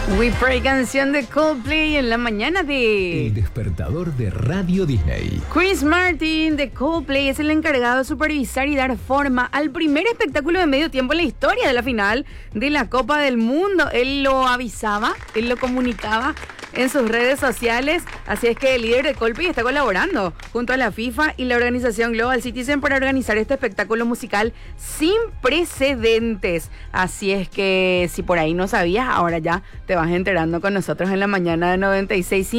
We Pray, canción de Coldplay en la mañana de... El despertador de Radio Disney. Chris Martin de Coldplay es el encargado de supervisar y dar forma al primer espectáculo de medio tiempo en la historia de la final de la Copa del Mundo. Él lo avisaba, él lo comunicaba en sus redes sociales, así es que el líder de Coldplay está colaborando junto a la FIFA y la organización Global Citizen para organizar este espectáculo musical sin precedentes. Así es que si por ahí no sabías, ahora ya te vas enterando con nosotros en la mañana de 96.5.